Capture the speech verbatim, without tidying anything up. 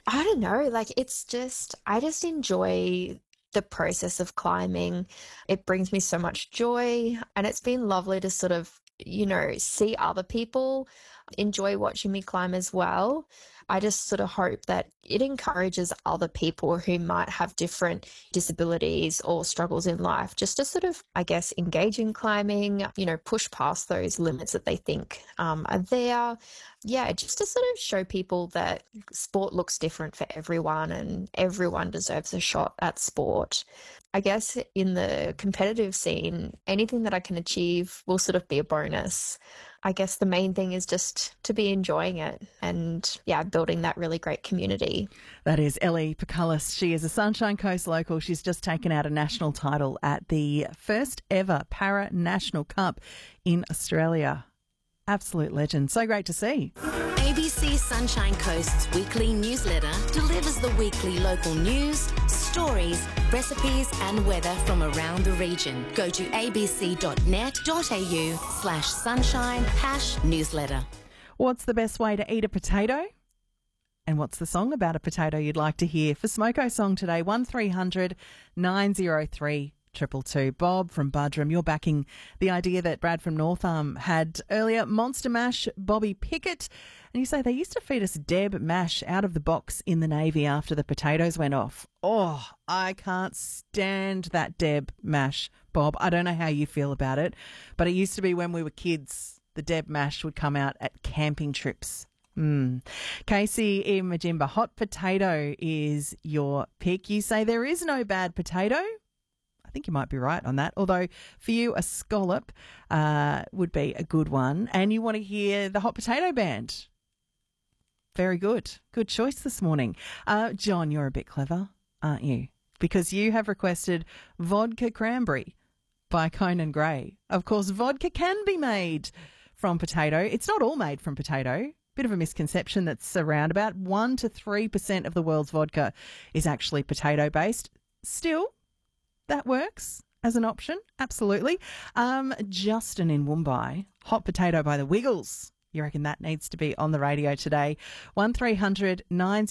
I don't know, like it's just, I just enjoy the process of climbing. It brings me so much joy, and it's been lovely to sort of, you know, see other people enjoy watching me climb as well. I just sort of hope that it encourages other people who might have different disabilities or struggles in life just to sort of, I guess, engage in climbing, you know, push past those limits that they think um, are there. Yeah, just to sort of show people that sport looks different for everyone and everyone deserves a shot at sport. I guess in the competitive scene, anything that I can achieve will sort of be a bonus. I guess the main thing is just to be enjoying it and, yeah, building that really great community. That is Ellie Pacullis. She is a Sunshine Coast local. She's just taken out a national title at the first ever Para National Cup in Australia. Absolute legend. So great to see. A B C Sunshine Coast's weekly newsletter delivers the weekly local news, stories, recipes and weather from around the region. Go to abc.net.au slash sunshine hash newsletter. What's the best way to eat a potato? And what's the song about a potato you'd like to hear? For Smoko Song today, one three hundred nine oh three Triple two. Bob from Budrum, you're backing the idea that Brad from Northam had earlier. Monster Mash, Bobby Pickett. And you say they used to feed us Deb Mash out of the box in the Navy after the potatoes went off. Oh, I can't stand that Deb Mash, Bob. I don't know how you feel about it, but it used to be when we were kids, the Deb Mash would come out at camping trips. Mm. Casey in Majimba, hot potato is your pick. You say there is no bad potato. I think you might be right on that. Although for you, a scallop uh, would be a good one. And you want to hear the Hot Potato Band. Very good. Good choice this morning. Uh, John, you're a bit clever, aren't you? Because you have requested Vodka Cranberry by Conan Gray. Of course, vodka can be made from potato. It's not all made from potato. Bit of a misconception that's around. About one to three percent of the world's vodka is actually potato-based. Still, that works as an option, absolutely. Um, Justin in Woombye, Hot Potato by the Wiggles. You reckon that needs to be on the radio today? one three hundred nine